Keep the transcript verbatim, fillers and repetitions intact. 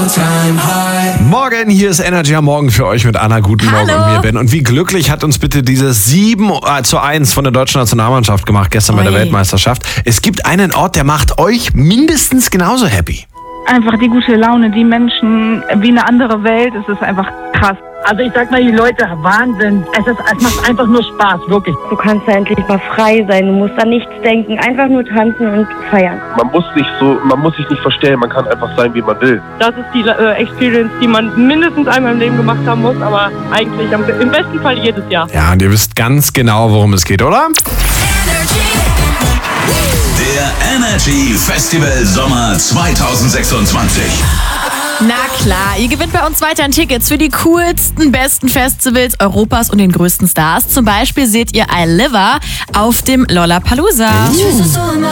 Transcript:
Morgen, hier ist Energy am Morgen für euch mit Anna. Guten Morgen Hallo. und mir Ben. Und wie glücklich hat uns bitte dieses sieben zu eins von der deutschen Nationalmannschaft gemacht gestern bei der Oi. Weltmeisterschaft. Es gibt einen Ort, der macht euch mindestens genauso happy. Einfach die gute Laune, die Menschen, wie eine andere Welt, es ist einfach krass. Also ich sag mal, die Leute, Wahnsinn. Es, ist, es macht einfach nur Spaß, wirklich. Du kannst ja endlich mal frei sein, du musst an nichts denken, einfach nur tanzen und feiern. Man muss sich so, man muss sich nicht verstellen, man kann einfach sein, wie man will. Das ist die äh, Experience, die man mindestens einmal im Leben gemacht haben muss, aber eigentlich am, im besten Fall jedes Jahr. Ja, und ihr wisst ganz genau, worum es geht, oder? Der Energy Festival Sommer zwanzig sechsundzwanzig. Na klar, ihr gewinnt bei uns weiterhin Tickets für die coolsten, besten Festivals Europas und den größten Stars. Zum Beispiel seht ihr I Live auf dem Lollapalooza.